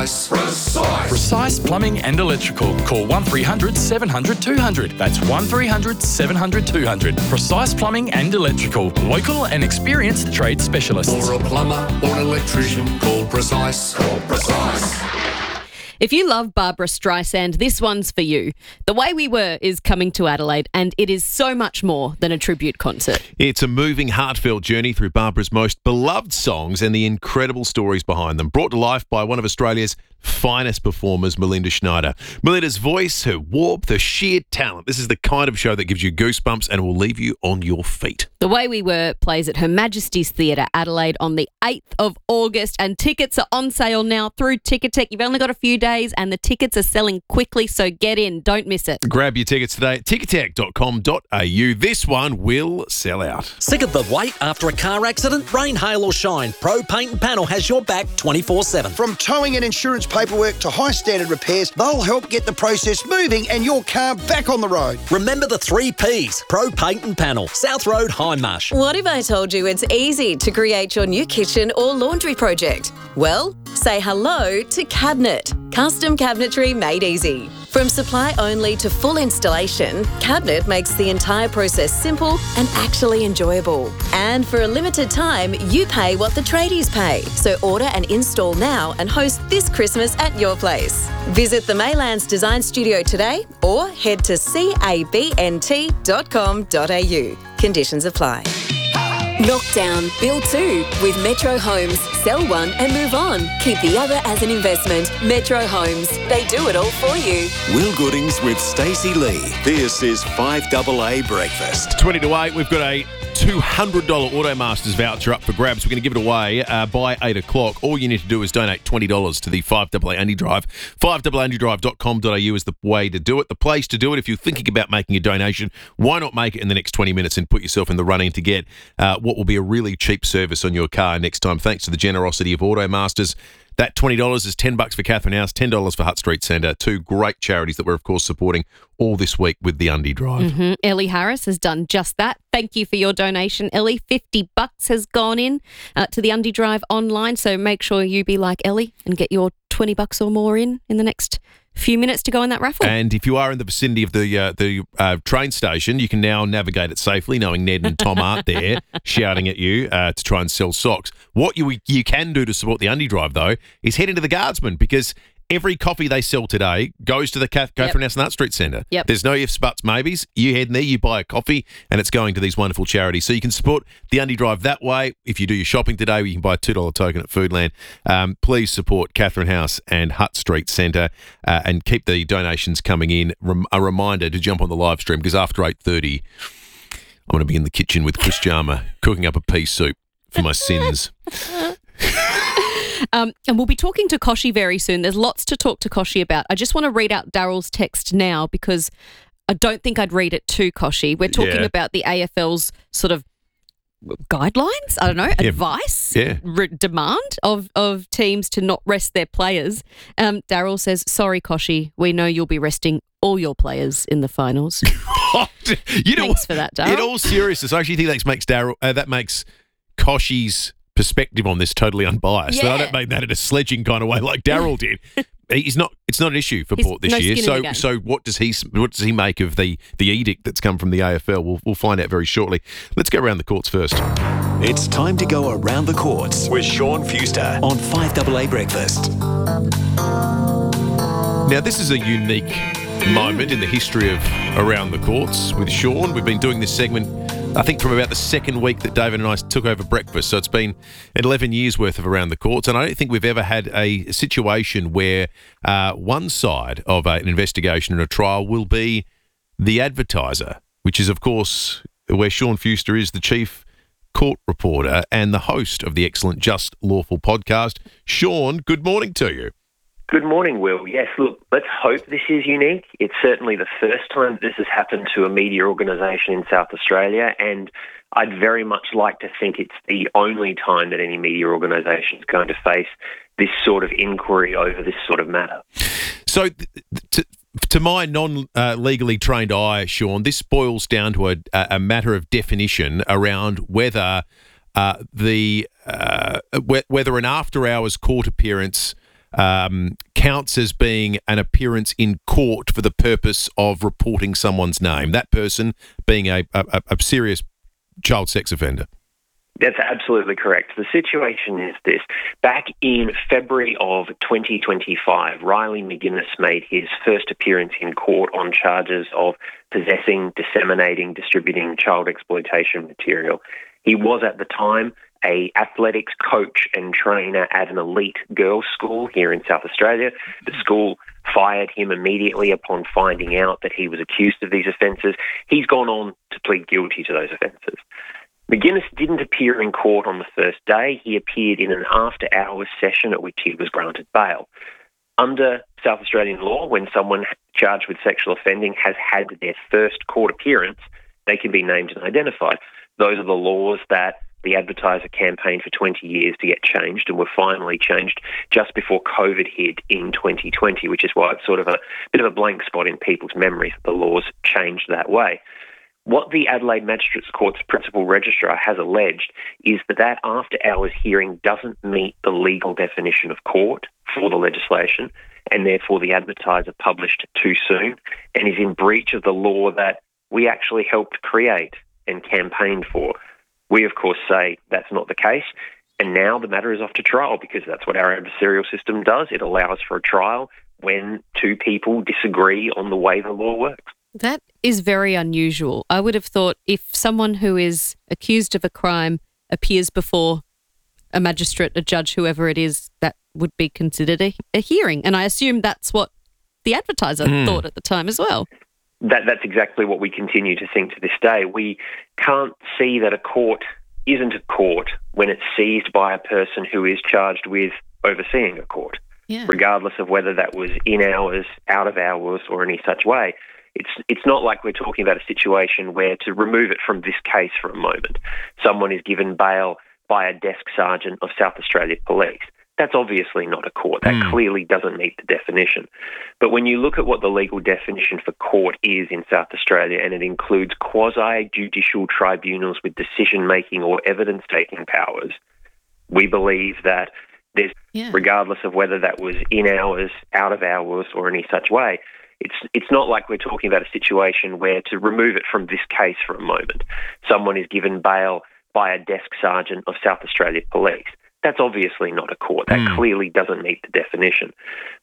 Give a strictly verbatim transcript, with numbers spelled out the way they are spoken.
Precise. Precise Plumbing and Electrical. Call one three hundred seven hundred two hundred. That's one three hundred seven hundred two hundred. Precise Plumbing and Electrical. Local and experienced trade specialists. For a plumber or an electrician, call Precise. Call Precise. If you love Barbara Streisand, this one's for you. The Way We Were is coming to Adelaide, and it is so much more than a tribute concert. It's a moving, heartfelt journey through Barbara's most beloved songs and the incredible stories behind them, brought to life by one of Australia's finest performers, Melinda Schneider. Melinda's voice, her warmth, her sheer talent. This is the kind of show that gives you goosebumps and will leave you on your feet. The Way We Were plays at Her Majesty's Theatre, Adelaide, on the eighth of August, and tickets are on sale now through Ticketek. You've only got a few days, and the tickets are selling quickly, so get in. Don't miss it. Grab your tickets today at ticketek dot com dot a u. This one will sell out. Sick of the wait after a car accident? Rain, hail or shine, Pro Paint and Panel has your back twenty-four seven. From towing and insurance paperwork to high standard repairs, they'll help get the process moving and your car back on the road. Remember the three Ps, Pro Paint and Panel, South Road, Hindmarsh. What if I told you it's easy to create your new kitchen or laundry project? Well, say hello to Cabinet. Custom cabinetry made easy. From supply only to full installation, Cabinet makes the entire process simple and actually enjoyable. And for a limited time, you pay what the tradies pay. So order and install now and host this Christmas at your place. Visit the Maylands Design Studio today or head to cabnt dot com dot a u. Conditions apply. Knockdown, build two with Metro Homes. Sell one and move on. Keep the other as an investment. Metro Homes. They do it all for you. Will Goodings with Stacey Lee. This is five A A Breakfast. twenty to eight, we've got a two hundred dollars Automasters voucher up for grabs. We're going to give it away uh, by eight o'clock. All you need to do is donate twenty dollars to the five A A Andy Drive. five A A Andy Drive dot com dot a u is the way to do it, the place to do it. If you're thinking about making a donation, why not make it in the next twenty minutes and put yourself in the running to get uh, what will be a really cheap service on your car next time, thanks to the generosity of Automasters. That twenty dollars is ten bucks for Catherine House, ten dollars for Hutt Street Centre, two great charities that we're, of course, supporting all this week with the Undy Drive. Mm-hmm. Ellie Harris has done just that. Thank you for your donation, Ellie. fifty bucks has gone in uh, to the Undy Drive online, so make sure you be like Ellie and get your twenty bucks or more in in the next few minutes to go in that raffle. And if you are in the vicinity of the uh, the uh, train station, you can now navigate it safely, knowing Ned and Tom aren't there shouting at you uh, to try and sell socks. What you you can do to support the Undy Drive, though, is head into the Guardsman, because every coffee they sell today goes to the Catherine yep. House and Hutt Street Centre. Yep. There's no ifs, buts, maybes. You head in there, you buy a coffee, and it's going to these wonderful charities. So you can support the Undy Drive that way. If you do your shopping today, you can buy a two dollars token at Foodland. Um, please support Catherine House and Hutt Street Centre uh, and keep the donations coming in. Rem- a reminder to jump on the live stream, because after eight thirty, I'm going to be in the kitchen with Chris Jarmer cooking up a pea soup for my sins. Um, and we'll be talking to Koshi very soon. There's lots to talk to Koshi about. I just want to read out Daryl's text now, because I don't think I'd read it to Koshi. We're talking Yeah. about the A F L's sort of guidelines, I don't know, Yeah. advice, Yeah. re- demand of, of teams to not rest their players. Um, Daryl says, sorry, Koshi, we know you'll be resting all your players in the finals. you know, Thanks for that, Daryl. In all seriousness, I actually think that makes Daryl, uh, that makes Koshi's perspective on this totally unbiased. Yeah. I don't mean that in a sledging kind of way like Daryl did. He's not. It's not an issue for He's Port this no year. skin in So, the game. so what does he? What does he make of the the edict that's come from the A F L? We'll we'll find out very shortly. Let's go around the courts first. It's time to go around the courts with Sean Fuster on five A A Breakfast. Now, this is a unique moment in the history of Around the Courts with Sean. We've been doing this segment, I think, from about the second week that David and I took over breakfast. So it's been eleven years worth of Around the Courts. And I don't think we've ever had a situation where uh, one side of a, an investigation and a trial will be the advertiser, which is, of course, where Sean Fuster is the chief court reporter and the host of the excellent Just Lawful podcast. Sean, good morning to you. Good morning, Will. Yes, look, let's hope this is unique. It's certainly the first time this has happened to a media organisation in South Australia, and I'd very much like to think it's the only time that any media organisation is going to face this sort of inquiry over this sort of matter. So, to, to my non-legally uh, trained eye, Sean, this boils down to a, a matter of definition around whether uh, the uh, whether an after-hours court appearance um, counts as being an appearance in court for the purpose of reporting someone's name, that person being a, a, a serious child sex offender. That's absolutely correct. The situation is this. Back in February of twenty twenty-five, Riley McGuinness made his first appearance in court on charges of possessing, disseminating, distributing child exploitation material. He was at the time a athletics coach and trainer at an elite girls' school here in South Australia. The school fired him immediately upon finding out that he was accused of these offences. He's gone on to plead guilty to those offences. McGuinness didn't appear in court on the first day. He appeared in an after-hours session at which he was granted bail. Under South Australian law, when someone charged with sexual offending has had their first court appearance, they can be named and identified. Those are the laws that the Advertiser campaigned for twenty years to get changed and were finally changed just before COVID hit in twenty twenty, which is why it's sort of a bit of a blank spot in people's memories that the laws changed that way. What the Adelaide Magistrates Court's principal registrar has alleged is that that after-hours hearing doesn't meet the legal definition of court for the legislation, and therefore the Advertiser published too soon and is in breach of the law that we actually helped create and campaigned for. We, of course, say that's not the case, and now the matter is off to trial because that's what our adversarial system does. It allows for a trial when two people disagree on the way the law works. That is very unusual. I would have thought if someone who is accused of a crime appears before a magistrate, a judge, whoever it is, that would be considered a, a hearing. And I assume that's what the Advertiser mm. thought at the time as well. That, that's exactly what we continue to think to this day. We can't see that a court isn't a court when it's seized by a person who is charged with overseeing a court, yeah. regardless of whether that was in hours, out of hours, or any such way. It's it's not like we're talking about a situation where, to remove it from this case for a moment, someone is given bail by a desk sergeant of South Australia Police. That's obviously not a court. That mm. clearly doesn't meet the definition. But when you look at what the legal definition for court is in South Australia, and it includes quasi-judicial tribunals with decision-making or evidence-taking powers, we believe that there's, yeah. regardless of whether that was in hours, out of hours, or any such way, It's it's not like we're talking about a situation where, to remove it from this case for a moment, someone is given bail by a desk sergeant of South Australia Police. That's obviously not a court. That mm. clearly doesn't meet the definition.